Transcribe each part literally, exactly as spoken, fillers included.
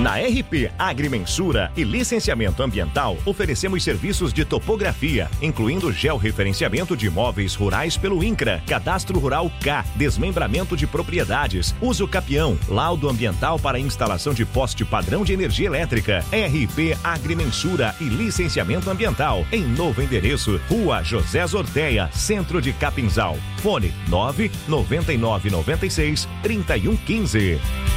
Na R P Agrimensura e Licenciamento Ambiental, oferecemos serviços de topografia, incluindo georreferenciamento de imóveis rurais pelo INCRA, Cadastro Rural K, desmembramento de propriedades, uso capião, laudo ambiental para instalação de poste padrão de energia elétrica. R P Agrimensura e Licenciamento Ambiental, em novo endereço, Rua José Zorteia, Centro de Capinzal. Fone nove nove nove nove seis, três um um cinco.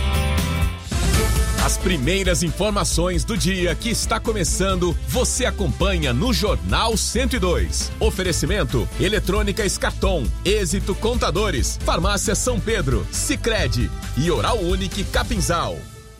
As primeiras informações do dia que está começando, você acompanha no Jornal cento e dois. Oferecimento: Eletrônica Escarton, Êxito Contadores, Farmácia São Pedro, Sicredi e Oral Unique Capinzal.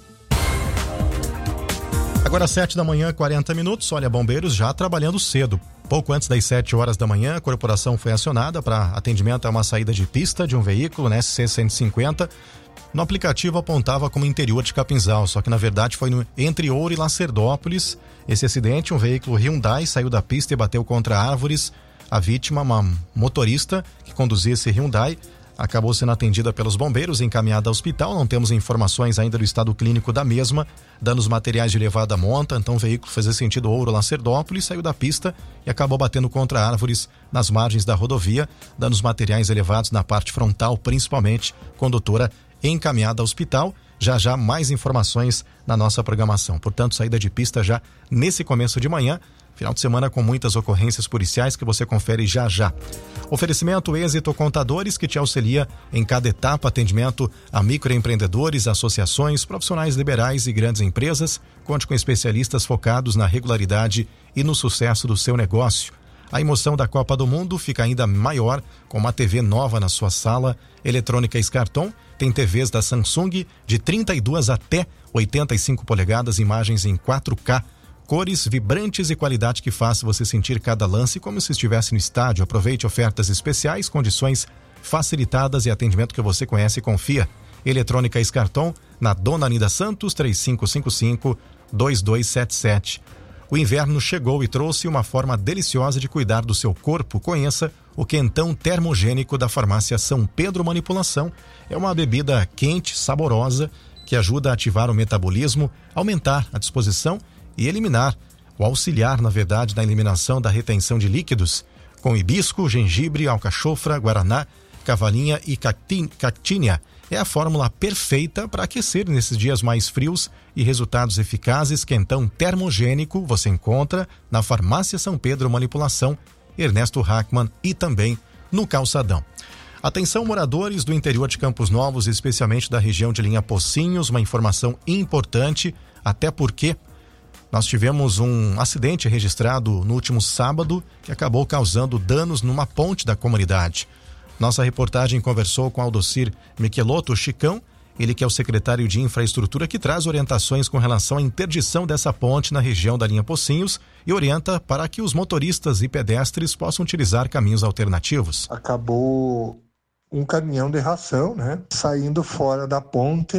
Agora sete da manhã, quarenta minutos. Olha, bombeiros já trabalhando cedo. Pouco antes das sete horas da manhã, a corporação foi acionada para atendimento a uma saída de pista de um veículo, né, S C cento e cinquenta. No aplicativo apontava como interior de Capinzal, só que na verdade foi no, entre Ouro e Lacerdópolis. Esse acidente, um veículo Hyundai saiu da pista e bateu contra árvores. A vítima, uma motorista que conduzia esse Hyundai, acabou sendo atendida pelos bombeiros, encaminhada ao hospital. Não temos informações ainda do estado clínico da mesma. Danos materiais de elevada monta, então o veículo fazia sentido Ouro-Lacerdópolis, saiu da pista e acabou batendo contra árvores nas margens da rodovia. Danos materiais elevados na parte frontal, principalmente. Condutora encaminhada ao hospital. Já já mais informações na nossa programação. Portanto, saída de pista já nesse começo de manhã. Final de semana com muitas ocorrências policiais que você confere já já. Oferecimento Êxito Contadores, que te auxilia em cada etapa, atendimento a microempreendedores, associações, profissionais liberais e grandes empresas. Conte com especialistas focados na regularidade e no sucesso do seu negócio. A emoção da Copa do Mundo fica ainda maior com uma T V nova na sua sala. Eletrônica Escarton tem T Vs da Samsung de trinta e duas até oitenta e cinco polegadas, imagens em quatro K. Cores vibrantes e qualidade que faz você sentir cada lance como se estivesse no estádio. Aproveite ofertas especiais, condições facilitadas e atendimento que você conhece e confia. Eletrônica Escarton, na Dona Anida Santos, três cinco cinco cinco, dois dois sete sete. O inverno chegou e trouxe uma forma deliciosa de cuidar do seu corpo. Conheça o quentão termogênico da Farmácia São Pedro Manipulação. É uma bebida quente, saborosa, que ajuda a ativar o metabolismo, aumentar a disposição e eliminar, ou auxiliar, na verdade, na eliminação da retenção de líquidos, com hibisco, gengibre, alcachofra, guaraná, cavalinha e cactínia. É a fórmula perfeita para aquecer nesses dias mais frios e resultados eficazes. Quentão termogênico você encontra na Farmácia São Pedro Manipulação, Ernesto Hackman e também no Calçadão. Atenção, moradores do interior de Campos Novos, especialmente da região de Linha Pocinhos, uma informação importante, até porque nós tivemos um acidente registrado no último sábado que acabou causando danos numa ponte da comunidade. Nossa reportagem conversou com Aldocir Michelotto, Chicão, ele que é o secretário de Infraestrutura, que traz orientações com relação à interdição dessa ponte na região da linha Pocinhos e orienta para que os motoristas e pedestres possam utilizar caminhos alternativos. Acabou um caminhão de ração, né? Saindo fora da ponte,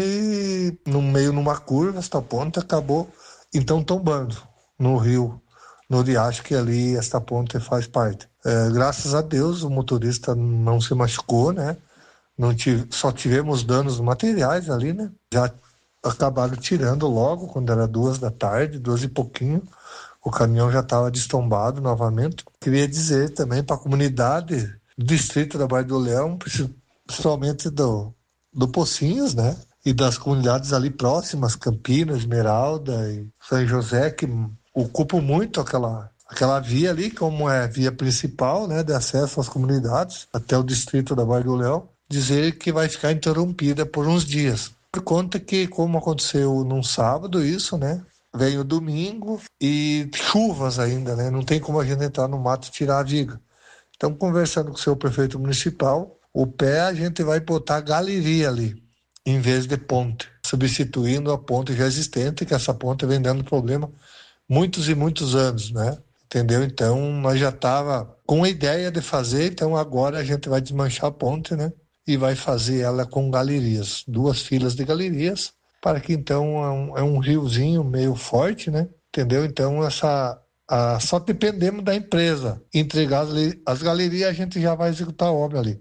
no meio numa curva, esta ponte acabou então tombando no rio, no riacho que ali esta ponte faz parte. É, graças a Deus o motorista não se machucou, né? Não tive, só tivemos danos materiais ali, né? Já acabaram tirando logo, quando era duas da tarde, duas e pouquinho, o caminhão já estava destombado novamente. Queria dizer também para a comunidade do distrito da Baía do Leão, principalmente do, do Pocinhos, né? E das comunidades ali próximas, Campinas, Esmeralda e São José, que ocupam muito aquela, aquela via ali, como é a via principal, né, de acesso às comunidades, até o distrito da Baía do Leão, dizer que vai ficar interrompida por uns dias. Por conta que, como aconteceu num sábado isso, né, vem o domingo e chuvas ainda, né, não tem como a gente entrar no mato e tirar a viga. Então, conversando com o seu prefeito municipal, o pé a gente vai botar galeria ali, em vez de ponte, substituindo a ponte já existente, que essa ponte vem dando problema muitos e muitos anos, né? Entendeu? Então, nós já estava com a ideia de fazer, então agora a gente vai desmanchar a ponte, né? E vai fazer ela com galerias, duas filas de galerias, para que então é um, é um riozinho meio forte, né? Entendeu? Então, essa, a, só dependemos da empresa entregar as, as galerias, a gente já vai executar a obra ali.